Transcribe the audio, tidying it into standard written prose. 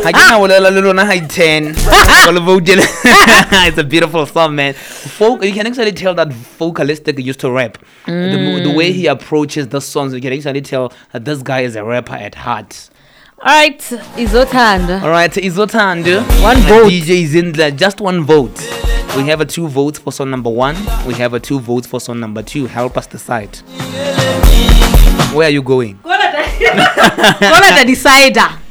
It's a beautiful song, man. Folk, you can actually tell that Vocalistic used to rap. The way he approaches the songs, you can actually tell that this guy is a rapper at heart. Alright, Izotanda. Alright, Izotanda. One vote. DJ is in there, just one vote. We have a 2 votes for song number 1. We have a 2 votes for song number 2. Help us decide. Where are you going? Go to the decider.